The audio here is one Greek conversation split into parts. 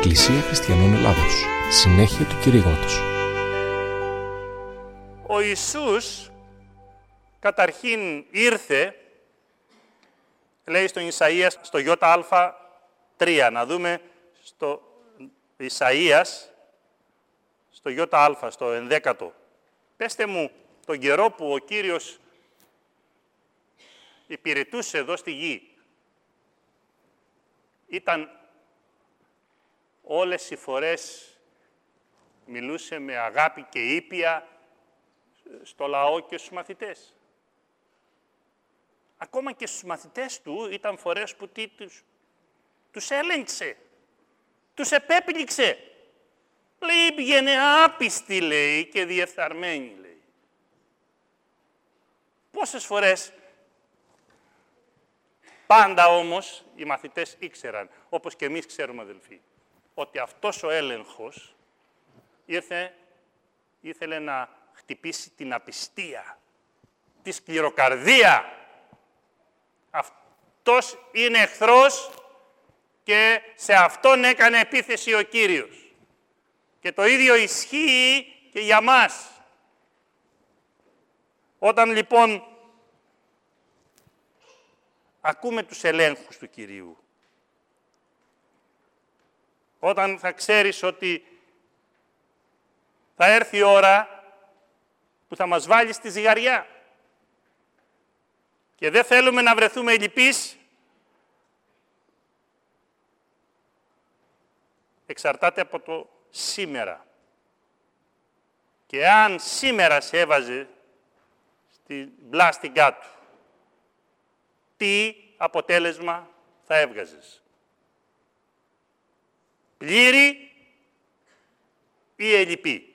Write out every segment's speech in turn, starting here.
Εκκλησία Χριστιανών Ελλάδος. Συνέχεια του κηρύγματος. Ο Ιησούς καταρχήν ήρθε, λέει στον Ισαΐας, στο ΙΑ3. Να δούμε στο Ισαΐας, στο ΙΑ, στο 11ο. Πέστε μου τον καιρό που ο Κύριος υπηρετούσε εδώ στη γη. Ήταν όλες οι φορές, μιλούσε με αγάπη και ήπια στο λαό και στους μαθητές. Ακόμα και στους μαθητές του ήταν φορές που τους έλεγξε, τους επέπληξε. Λέει, πήγαινε άπιστη, λέει, και διεφθαρμένη, λέει. Πόσες φορές? Πάντα όμως οι μαθητές ήξεραν, όπως και εμείς ξέρουμε, αδελφοί, ότι αυτός ο έλεγχος ήθελε να χτυπήσει την απιστία, τη σκληροκαρδία. Αυτός είναι εχθρός και σε αυτόν έκανε επίθεση ο Κύριος. Και το ίδιο ισχύει και για μας. Όταν λοιπόν ακούμε τους ελέγχους του Κυρίου, όταν θα ξέρεις ότι θα έρθει η ώρα που θα μας βάλει στη ζυγαριά και δεν θέλουμε να βρεθούμε λυπείς, εξαρτάται από το σήμερα. Και αν σήμερα σε έβαζε στην πλάστικά του, τι αποτέλεσμα θα έβγαζες? Πλήρη ή ελλειπή?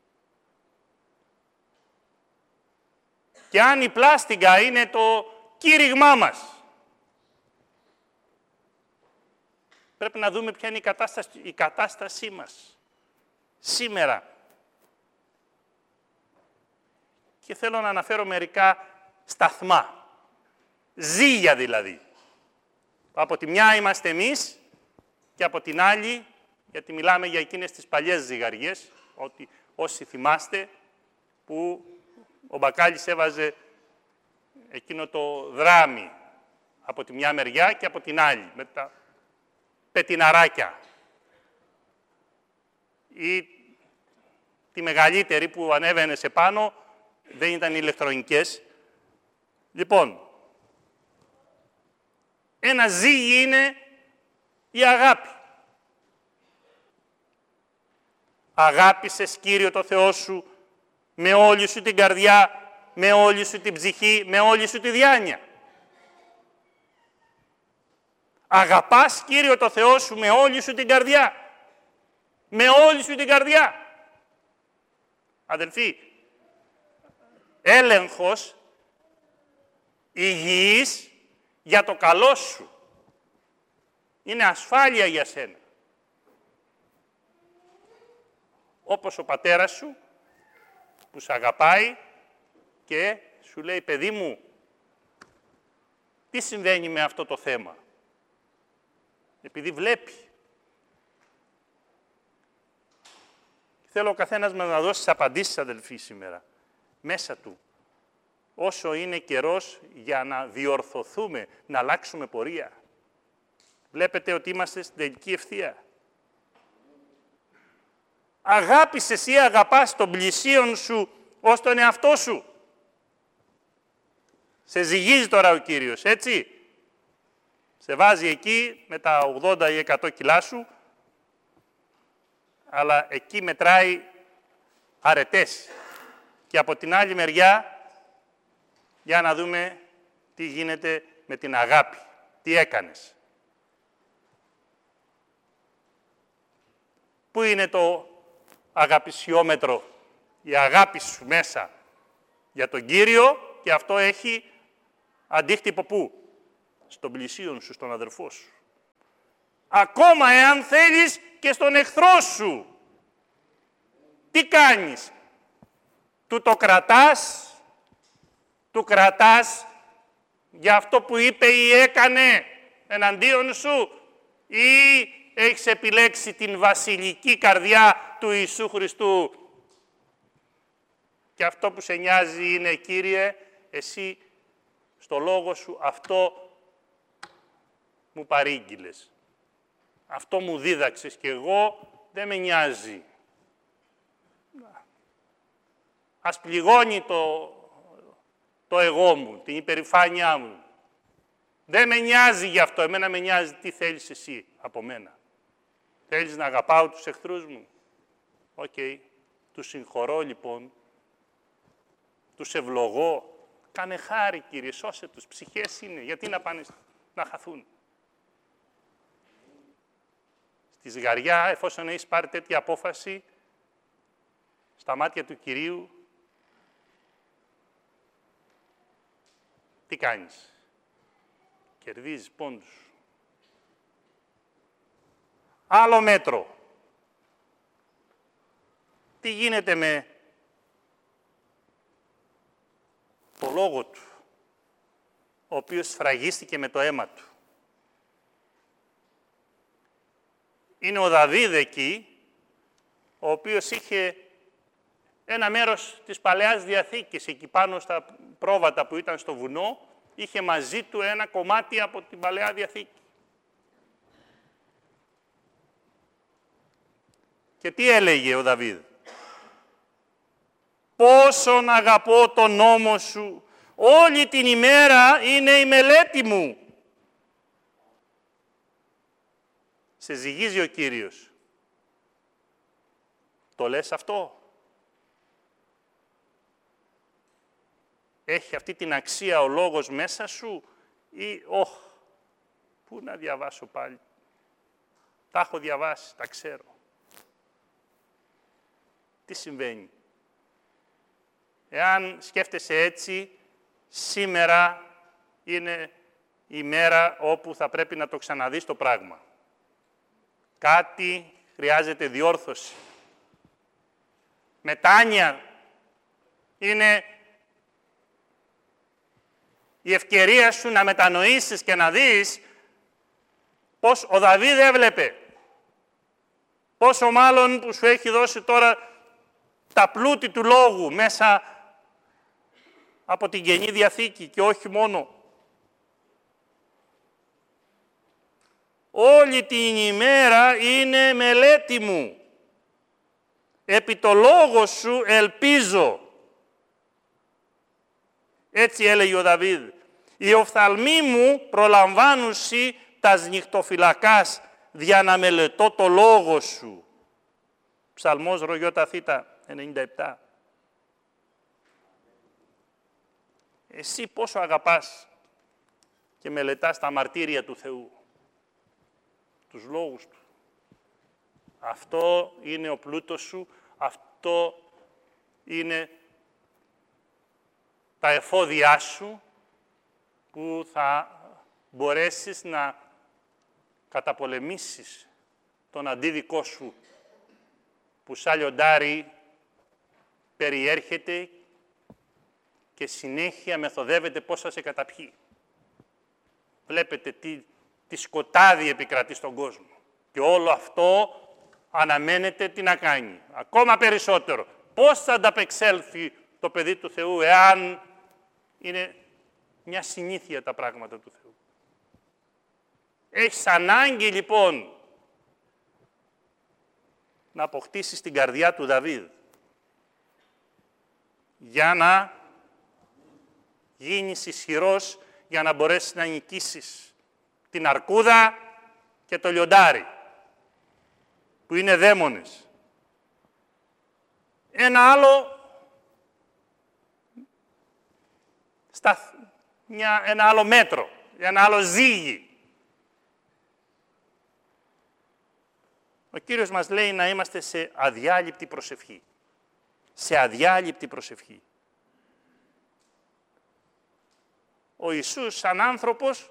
Και αν η πλάστικα είναι το κήρυγμά μας, πρέπει να δούμε ποια είναι η κατάστασή μας σήμερα. Και θέλω να αναφέρω μερικά σταθμά, ζύγια δηλαδή. Από τη μια είμαστε εμείς και από την άλλη, γιατί μιλάμε για εκείνες τις παλιές ζυγαριές, ότι όσοι θυμάστε, που ο μπακάλις έβαζε εκείνο το δράμι από τη μια μεριά και από την άλλη, με τα πετιναράκια. Ή τη μεγαλύτερη που ανέβαινε σε πάνω, δεν ήταν ηλεκτρονικές. Λοιπόν, ένα ζύγι είναι η αγάπη. Αγάπησες Κύριο το Θεό σου με όλη σου την καρδιά, με όλη σου την ψυχή, με όλη σου τη διάνοια. Αγαπάς Κύριο το Θεό σου με όλη σου την καρδιά. Με όλη σου την καρδιά. Αδελφοί, έλεγχος υγιής για το καλό σου. Είναι ασφάλεια για σένα. Όπως ο πατέρας σου που σε αγαπάει και σου λέει, παιδί μου, τι συμβαίνει με αυτό το θέμα? Επειδή βλέπει. Θέλω ο καθένας μας να δώσει τις απαντήσεις, αδελφοί, σήμερα, μέσα του. Όσο είναι καιρός για να διορθωθούμε, να αλλάξουμε πορεία. Βλέπετε ότι είμαστε στην τελική ευθεία. Αγάπησες ή αγαπάς τον πλησίον σου ως τον εαυτό σου? Σε ζυγίζει τώρα ο Κύριος, έτσι. Σε βάζει εκεί με τα 80 ή 100 κιλά σου, αλλά εκεί μετράει αρετές. Και από την άλλη μεριά, για να δούμε τι γίνεται με την αγάπη. Τι έκανες? Πού είναι το αγαπησιόμετρο, η αγάπη σου μέσα για τον Κύριο, και αυτό έχει αντίκτυπο πού? Στον πλησίον σου, στον αδερφό σου. Ακόμα εάν θέλεις και στον εχθρό σου. Τι κάνεις? Του το κρατάς? Του κρατάς για αυτό που είπε ή έκανε εναντίον σου, ή έχεις επιλέξει την βασιλική καρδιά του Ιησού Χριστού. Και αυτό που σε νοιάζει είναι, Κύριε, εσύ στο λόγο σου αυτό μου παρήγγειλες. Αυτό μου δίδαξες και εγώ δεν με νοιάζει. Ας πληγώνει το εγώ μου, την υπερηφάνειά μου. Δεν με νοιάζει γι' αυτό. Εμένα με νοιάζει τι θέλεις εσύ από μένα. Θέλεις να αγαπάω τους εχθρούς μου. Οκ. Τους συγχωρώ λοιπόν. Τους ευλογώ. Κάνε χάρη, Κύριε, σώσε τους. Ψυχές είναι. Γιατί να πάνε να χαθούν. Στη ζυγαριά, εφόσον έχεις πάρει τέτοια απόφαση, στα μάτια του Κυρίου, τι κάνεις. Κερδίζεις πόντους. Άλλο μέτρο. Τι γίνεται με το λόγο του, ο οποίος σφραγίστηκε με το αίμα του. Είναι ο Δαβίδ εκεί, ο οποίος είχε ένα μέρος της Παλαιάς Διαθήκης, εκεί πάνω στα πρόβατα που ήταν στο βουνό, είχε μαζί του ένα κομμάτι από την Παλαιά Διαθήκη. Και τι έλεγε ο Δαβίδ. Πόσον αγαπώ τον νόμο σου, όλη την ημέρα είναι η μελέτη μου. Σε ζυγίζει ο Κύριος. Το λες αυτό. Έχει αυτή την αξία ο λόγος μέσα σου ή πού να διαβάσω πάλι. Τα έχω διαβάσει, τα ξέρω. Τι συμβαίνει. Εάν σκέφτεσαι έτσι, σήμερα είναι η μέρα όπου θα πρέπει να το ξαναδείς το πράγμα. Κάτι χρειάζεται διόρθωση. Μετάνοια είναι η ευκαιρία σου να μετανοήσεις και να δεις πώς ο Δαβίδ έβλεπε. Πόσο μάλλον που σου έχει δώσει τώρα τα πλούτη του λόγου μέσα από την Καινή Διαθήκη και όχι μόνο. Όλη την ημέρα είναι μελέτη μου. Επί το λόγο σου ελπίζω. Έτσι έλεγε ο Δαβίδ. Οι οφθαλμοί μου προλαμβάνουσι τας νυχτοφυλακάς δια να μελετώ το λόγο σου. Ψαλμός Ρογιώτα Θήτα 97. Εσύ πόσο αγαπάς και μελετάς τα μαρτύρια του Θεού, τους λόγους του. Αυτό είναι ο πλούτος σου, αυτό είναι τα εφόδια σου που θα μπορέσεις να καταπολεμήσεις τον αντίδικό σου που σαν λιοντάρι περιέρχεται και συνέχεια μεθοδεύεται πώς θα σε καταπιεί. Βλέπετε τι σκοτάδι επικρατεί στον κόσμο. Και όλο αυτό αναμένεται τι να κάνει. Ακόμα περισσότερο. Πώς θα ανταπεξέλθει το παιδί του Θεού εάν είναι μια συνήθεια τα πράγματα του Θεού. Έχεις ανάγκη λοιπόν να αποκτήσεις την καρδιά του Δαβίδ για να γίνεις ισχυρός, για να μπορέσεις να νικήσεις την αρκούδα και το λιοντάρι, που είναι δαίμονες. Ένα άλλο, ένα άλλο μέτρο, ένα άλλο ζύγι. Ο Κύριος μας λέει να είμαστε σε αδιάλειπτη προσευχή. Σε αδιάλειπτη προσευχή. Ο Ιησούς σαν άνθρωπος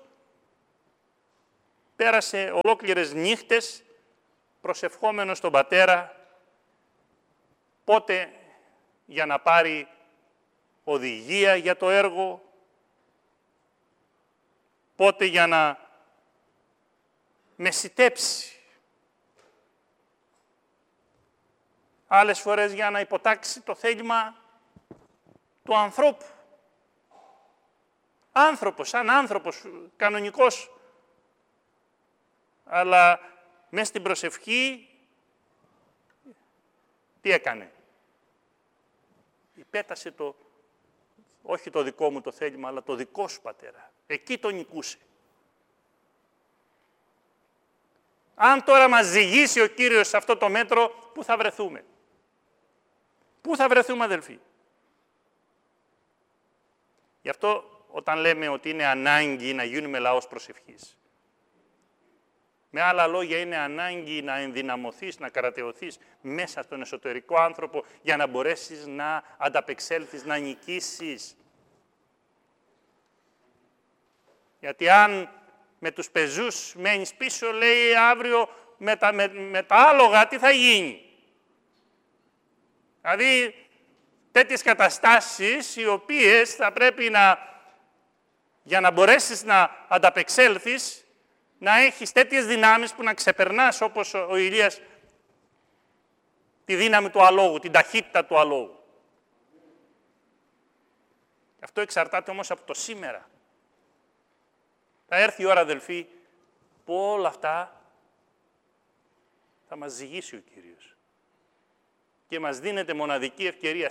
πέρασε ολόκληρες νύχτες προσευχόμενος τον Πατέρα, πότε για να πάρει οδηγία για το έργο, πότε για να μεσιτέψει άλλες φορές για να υποτάξει το θέλημα του ανθρώπου. Άνθρωπος, σαν άνθρωπος, κανονικός. Αλλά μέσα στην προσευχή, τι έκανε? Υπέτασε όχι το δικό μου το θέλημα, αλλά το δικό σου, Πατέρα. Εκεί το νικούσε. Αν τώρα μας ζυγίσει ο Κύριος σε αυτό το μέτρο, πού θα βρεθούμε? Πού θα βρεθούμε, αδελφοί? Γι' αυτό όταν λέμε ότι είναι ανάγκη να γίνουμε λαός προσευχής, με άλλα λόγια είναι ανάγκη να ενδυναμωθείς, να κρατεωθείς μέσα στον εσωτερικό άνθρωπο για να μπορέσεις να ανταπεξέλθεις, να νικήσεις. Γιατί αν με τους πεζούς μένεις πίσω, λέει αύριο με τα άλογα τι θα γίνει? Δηλαδή τέτοιες καταστάσεις οι οποίες θα πρέπει για να μπορέσεις να ανταπεξέλθεις, να έχεις τέτοιες δυνάμεις που να ξεπερνάς όπως ο Ηλίας τη δύναμη του αλόγου, την ταχύτητα του αλόγου. Αυτό εξαρτάται όμως από το σήμερα. Θα έρθει η ώρα, αδελφοί, που όλα αυτά θα μας ζυγίσει ο Κύριος. Και μας δίνεται μοναδική ευκαιρία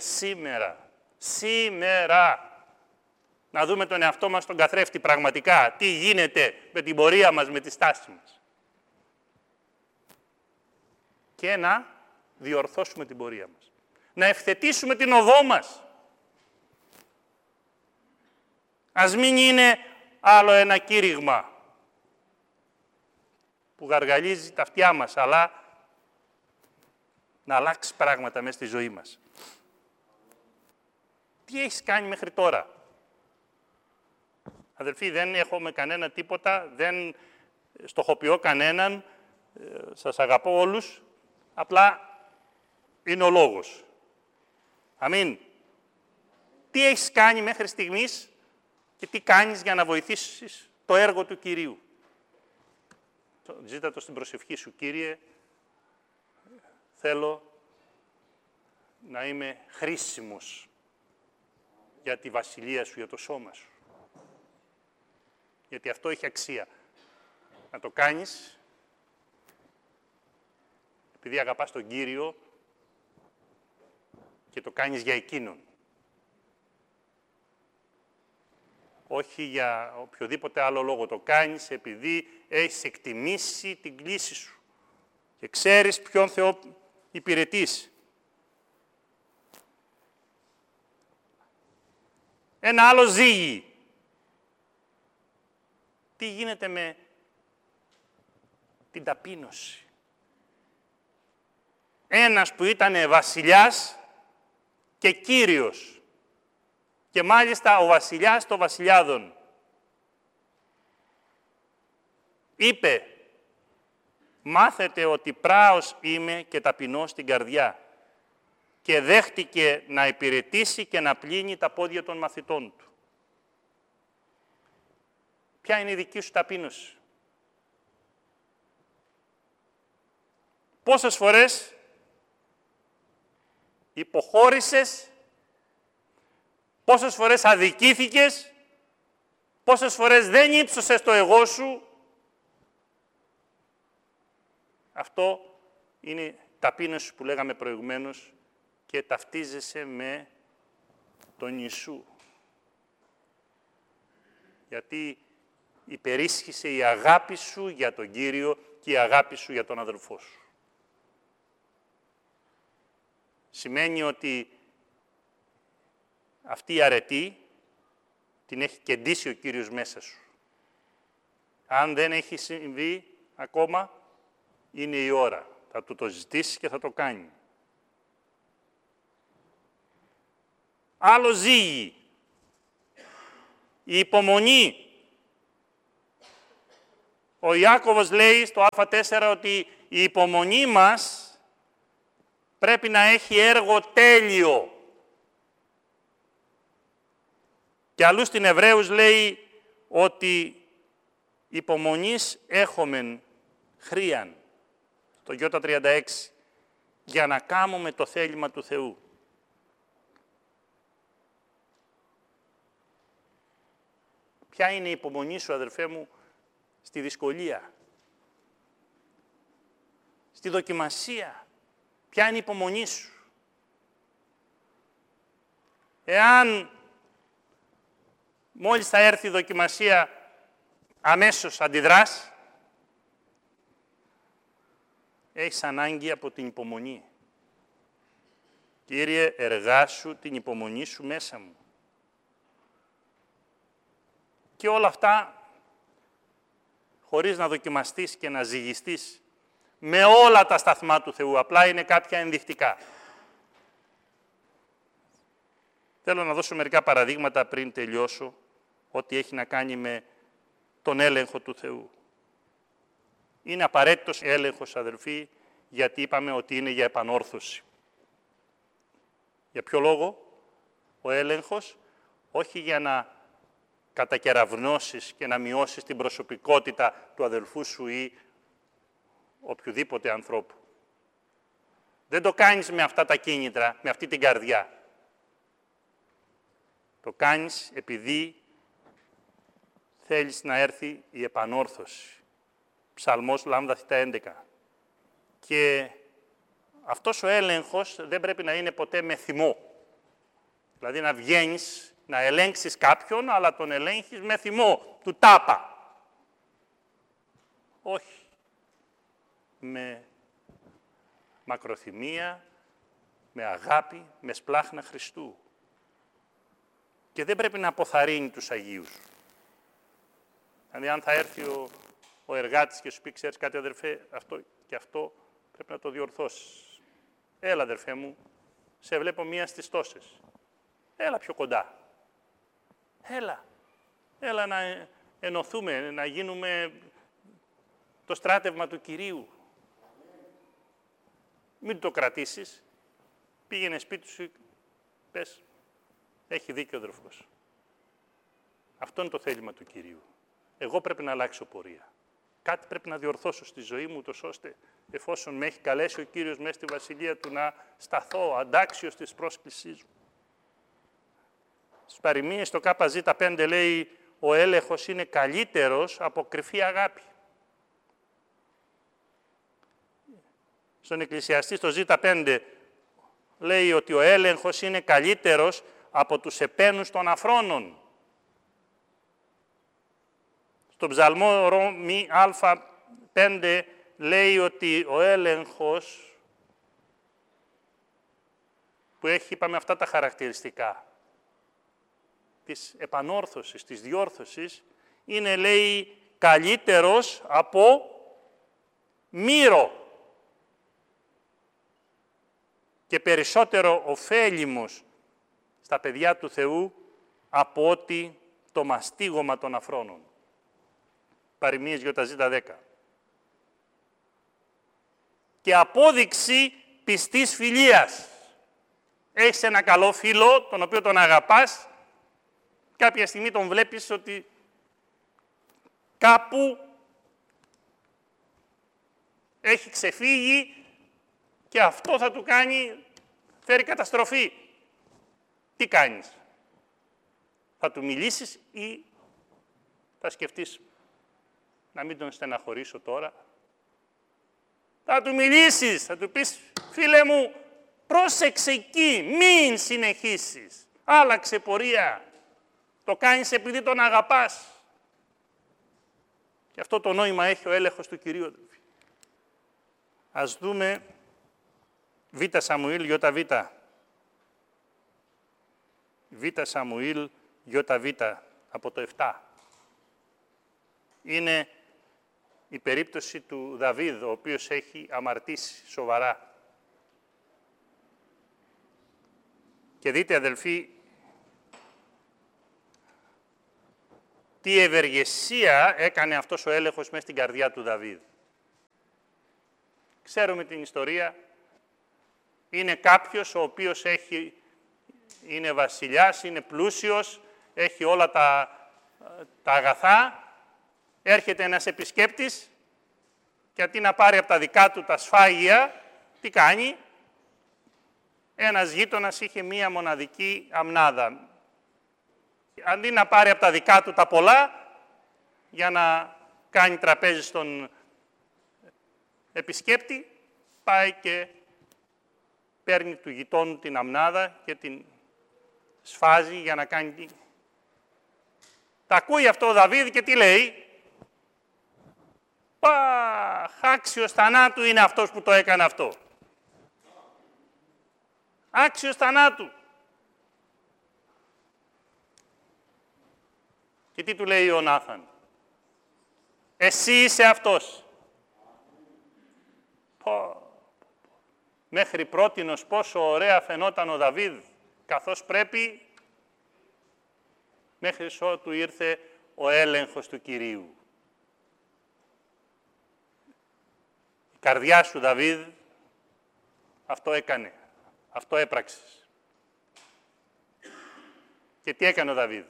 σήμερα, να δούμε τον εαυτό μας στον καθρέφτη πραγματικά. Τι γίνεται με την πορεία μας, με τη στάση μας. Και να διορθώσουμε την πορεία μας. Να ευθετήσουμε την οδό μας. Ας μην είναι άλλο ένα κήρυγμα που γαργαλίζει τα αυτιά μας, αλλά να αλλάξει πράγματα μέσα στη ζωή μας. Τι έχεις κάνει μέχρι τώρα? Αδελφοί, δεν έχουμε κανένα τίποτα, δεν στοχοποιώ κανέναν, σας αγαπώ όλους, απλά είναι ο λόγος. Αμήν. Τι έχεις κάνει μέχρι στιγμής και τι κάνεις για να βοηθήσεις το έργο του Κυρίου? Ζήτα το στην προσευχή σου, Κύριε, θέλω να είμαι χρήσιμος για τη βασιλεία σου, για το σώμα σου. Γιατί αυτό έχει αξία. Να το κάνεις επειδή αγαπάς τον Κύριο και το κάνεις για Εκείνον. Όχι για οποιοδήποτε άλλο λόγο. Το κάνεις επειδή έχεις εκτιμήσει την κλήση σου και ξέρεις ποιον Θεό υπηρετείς. Ένα άλλο ζύγι. Τι γίνεται με την ταπείνωση? Ένας που ήταν βασιλιάς και κύριος. Και μάλιστα ο βασιλιάς των βασιλιάδων. Είπε, μάθετε ότι πράος είμαι και ταπεινός στην καρδιά. Και δέχτηκε να υπηρετήσει και να πλύνει τα πόδια των μαθητών του. Ποια είναι η δική σου ταπείνωση? Πόσες φορές υποχώρησες, πόσες φορές αδικήθηκες, πόσες φορές δεν ύψωσες το εγώ σου? Αυτό είναι η ταπείνωση που λέγαμε προηγουμένως και ταυτίζεσαι με τον Ιησού. Γιατί υπερίσχυσε η αγάπη σου για τον Κύριο και η αγάπη σου για τον αδελφό σου. Σημαίνει ότι αυτή η αρετή την έχει κεντήσει ο Κύριος μέσα σου. Αν δεν έχει συμβεί ακόμα, είναι η ώρα. Θα του το ζητήσεις και θα το κάνει. Άλλο ζύγι. Η υπομονή. Ο Ιάκωβος λέει στο Α4 ότι η υπομονή μας πρέπει να έχει έργο τέλειο. Και αλλού στην Εβραίους λέει ότι υπομονής έχομεν χρίαν, στο Ι36. για να κάνουμε το θέλημα του Θεού. Ποια είναι η υπομονή σου, αδερφέ μου, στη δυσκολία, στη δοκιμασία? Ποια είναι η υπομονή σου? Εάν μόλις θα έρθει η δοκιμασία αμέσως αντιδράς, έχεις ανάγκη από την υπομονή. Κύριε, εργάσου την υπομονή σου μέσα μου. Και όλα αυτά χωρίς να δοκιμαστείς και να ζυγιστείς με όλα τα σταθμά του Θεού. Απλά είναι κάποια ενδεικτικά. Θέλω να δώσω μερικά παραδείγματα πριν τελειώσω, ό,τι έχει να κάνει με τον έλεγχο του Θεού. Είναι απαραίτητος έλεγχος, αδελφοί, γιατί είπαμε ότι είναι για επανόρθωση. Για ποιο λόγο? Ο έλεγχος, όχι για να κατακεραυνώσεις και να μειώσεις την προσωπικότητα του αδελφού σου ή οποιοδήποτε ανθρώπου. Δεν το κάνεις με αυτά τα κίνητρα, με αυτή την καρδιά. Το κάνεις επειδή θέλεις να έρθει η επανόρθωση. Ψαλμός Λάμδα Θ' 11. Και αυτός ο έλεγχος δεν πρέπει να είναι ποτέ με θυμό. Δηλαδή να βγαίνεις, να ελέγξεις κάποιον, αλλά τον ελέγχεις με θυμό, του τάπα. Όχι. Με μακροθυμία, με αγάπη, με σπλάχνα Χριστού. Και δεν πρέπει να αποθαρρύνει τους Αγίους. Δηλαδή, αν θα έρθει ο εργάτης και σου πει, ξέρεις κάτι, αδερφέ, αυτό και αυτό πρέπει να το διορθώσεις. Έλα, αδερφέ μου, σε βλέπω μία στις τόσες. Έλα πιο κοντά. Έλα να ενωθούμε, να γίνουμε το στράτευμα του Κυρίου. Μην το κρατήσεις. Πήγαινε σπίτι σου, πες, έχει δίκιο ο αδερφός. Αυτό είναι το θέλημα του Κυρίου. Εγώ πρέπει να αλλάξω πορεία. Κάτι πρέπει να διορθώσω στη ζωή μου, τόσο ώστε εφόσον με έχει καλέσει ο Κύριος μέσα στη Βασιλεία Του να σταθώ αντάξιος της πρόσκλησής μου. Στις παροιμίες στο ΚΖ5 λέει ο έλεγχος είναι καλύτερος από κρυφή αγάπη. Στον Εκκλησιαστή στο Ζ5 λέει ότι ο έλεγχος είναι καλύτερος από τους επένους των αφρόνων. Στον Ψαλμό Ρωμί Α5 λέει ότι ο έλεγχος που έχει, είπαμε, αυτά τα χαρακτηριστικά της επανόρθωσης, της διόρθωσης, είναι, λέει, καλύτερος από μύρο και περισσότερο ωφέλιμος στα παιδιά του Θεού από ότι το μαστίγωμα των αφρόνων. Παροιμίες ΙΖ10. Και απόδειξη πιστής φιλίας. Έχεις ένα καλό φίλο, τον οποίο τον αγαπάς, κάποια στιγμή τον βλέπεις ότι κάπου έχει ξεφύγει και αυτό θα του κάνει, φέρει καταστροφή. Τι κάνεις? Θα του μιλήσεις ή θα σκεφτείς να μην τον στεναχωρήσω τώρα? Θα του μιλήσεις, θα του πεις, φίλε μου, πρόσεξε εκεί, μην συνεχίσεις. Άλλαξε πορεία. Το κάνεις επειδή τον αγαπάς. Και αυτό το νόημα έχει ο έλεγχος του Κυρίου. Ας δούμε Β Σαμουήλ ΙΒ. Β Σαμουήλ ΙΒ από το 7. Είναι η περίπτωση του Δαβίδ, ο οποίος έχει αμαρτήσει σοβαρά. Και δείτε, αδελφοί, τι ευεργεσία έκανε αυτός ο έλεγχος μέσα στην καρδιά του Δαβίδ. Ξέρουμε την ιστορία. Είναι κάποιος ο οποίος είναι βασιλιάς, είναι πλούσιος, έχει όλα τα αγαθά. Έρχεται ένας επισκέπτης και αντί να πάρει από τα δικά του τα σφάγια, τι κάνει? Ένας γείτονας είχε μία μοναδική αμνάδα. Αντί να πάρει από τα δικά του τα πολλά, για να κάνει τραπέζι στον επισκέπτη, πάει και παίρνει του γειτόνου την αμνάδα και την σφάζει για να κάνει... Τα ακούει αυτό ο Δαβίδ και τι λέει? Άξιος θανάτου είναι αυτός που το έκανε αυτό. Άξιος θανάτου. Και τι του λέει ο Νάθαν? Εσύ είσαι αυτός. Μέχρι πρότινος πόσο ωραία φαινόταν ο Δαβίδ, καθώς πρέπει, μέχρι ότου ήρθε ο έλεγχος του Κυρίου. Η καρδιά σου, Δαβίδ, αυτό έκανε, αυτό έπραξες. Και τι έκανε ο Δαβίδ?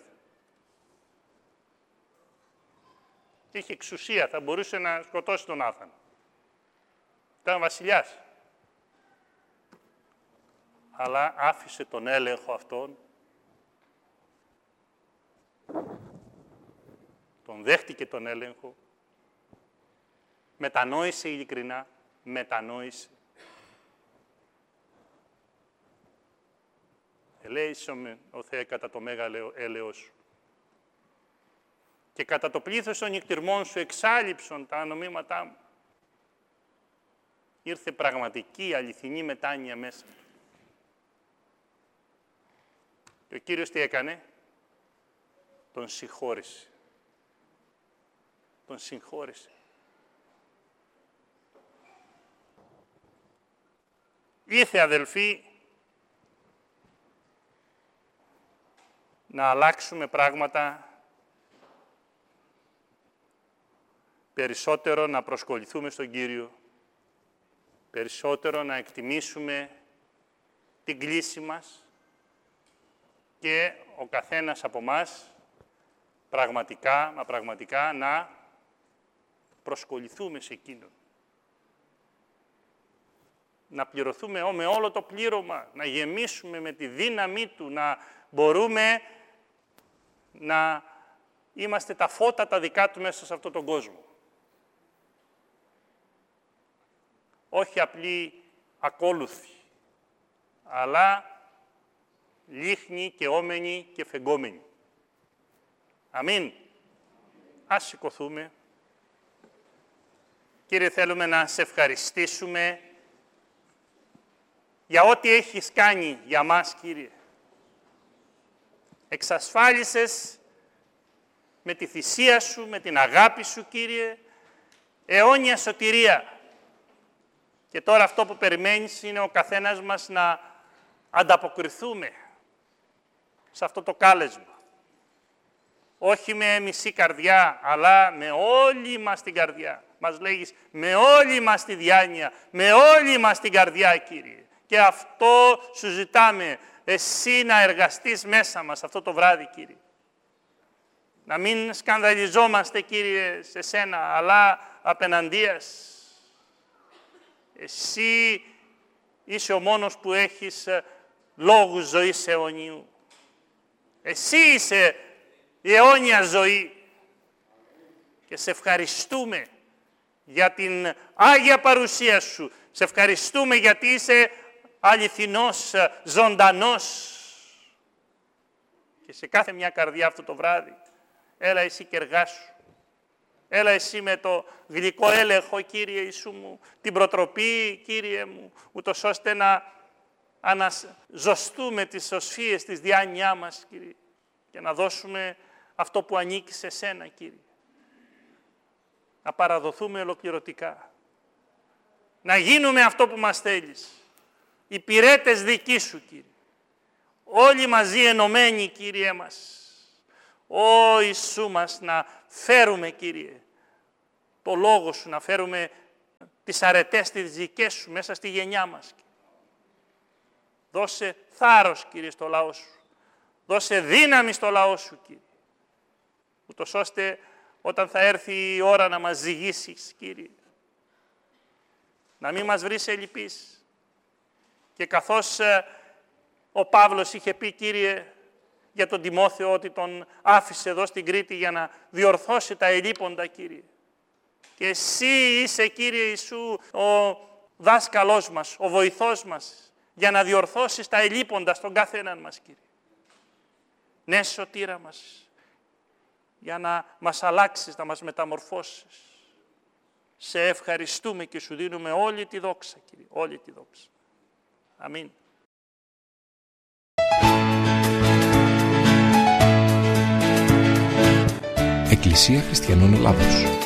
Είχε εξουσία, θα μπορούσε να σκοτώσει τον Νάθαν. Ήταν βασιλιάς. Αλλά άφησε τον έλεγχο αυτόν, τον δέχτηκε τον έλεγχο, μετανόησε ειλικρινά, μετανόησε. Ελέησομαι, ο Θεέ, κατά το μέγα έλεος σου. Και κατά το πλήθος των νυχτηρμών σου εξάλειψον τα νομήματά μου. Ήρθε πραγματική, αληθινή μετάνοια μέσα. Και ο Κύριος τι έκανε? Τον συγχώρησε. Τον συγχώρησε. Ήρθε, αδελφοί, να αλλάξουμε πράγματα, περισσότερο να προσκοληθούμε στον Κύριο, περισσότερο να εκτιμήσουμε την κλίση μας και ο καθένας από μας πραγματικά να προσκοληθούμε σε Εκείνον. Να πληρωθούμε με όλο το πλήρωμα, να γεμίσουμε με τη δύναμή Του, να μπορούμε να είμαστε τα φώτα τα δικά Του μέσα σε αυτόν τον κόσμο. Όχι απλοί ακόλουθοι, αλλά λίχνοι και όμενοι και φεγγόμενοι. Αμήν. Ας σηκωθούμε. Κύριε, θέλουμε να σε ευχαριστήσουμε για ό,τι έχεις κάνει για μας, Κύριε. Εξασφάλισες με τη θυσία Σου, με την αγάπη Σου, Κύριε, αιώνια σωτηρία. Και τώρα αυτό που περιμένεις είναι ο καθένας μας να ανταποκριθούμε σε αυτό το κάλεσμα. Όχι με μισή καρδιά, αλλά με όλη μας την καρδιά. Μας λέγεις, με όλη μας τη διάνοια, με όλη μας την καρδιά, Κύριε. Και αυτό σου ζητάμε, εσύ να εργαστείς μέσα μας αυτό το βράδυ, Κύριε. Να μην σκανδαλιζόμαστε, Κύριε, σε σένα, αλλά απεναντίας. Εσύ είσαι ο μόνος που έχεις λόγους ζωής αιωνίου. Εσύ είσαι η αιώνια ζωή. Και σε ευχαριστούμε για την Άγια παρουσία Σου. Σε ευχαριστούμε γιατί είσαι αληθινός, ζωντανός. Και σε κάθε μια καρδιά αυτό το βράδυ, έλα εσύ και εργάσου. Έλα εσύ με το γλυκό έλεγχο, Κύριε Ιησού μου, την προτροπή, Κύριε μου, ούτως ώστε να αναζωστούμε τις οσφίες της διάνοιά μας, Κύριε, και να δώσουμε αυτό που ανήκει σε σένα, Κύριε. Να παραδοθούμε ολοκληρωτικά. Να γίνουμε αυτό που μας θέλεις. Υπηρέτες δικοί Σου, Κύριε. Όλοι μαζί ενωμένοι, Κύριε μας. Ω Ιησού μας, να φέρουμε, Κύριε, το Λόγο Σου, να φέρουμε τις αρετές τις δικές Σου μέσα στη γενιά μας. Δώσε θάρρος, Κύριε, στο λαό Σου. Δώσε δύναμη στο λαό Σου, Κύριε. Ούτως ώστε όταν θα έρθει η ώρα να μας ζυγίσεις, Κύριε, να μην μας βρεις ελλειπείς. Και καθώς ο Παύλος είχε πει, Κύριε, για τον Τιμόθεο ότι τον άφησε εδώ στην Κρήτη για να διορθώσει τα ελλείποντα, Κύριε. Και εσύ είσαι, Κύριε Ιησού, ο δάσκαλός μας, ο βοηθός μας, για να διορθώσεις τα ελλείποντα στον κάθε έναν μας, Κύριε. Ναι, σωτήρα μας, για να μας αλλάξεις, να μας μεταμορφώσεις. Σε ευχαριστούμε και σου δίνουμε όλη τη δόξα, Κύριε, όλη τη δόξα. Αμήν. Εκκλησία Χριστιανών Ελλάδος.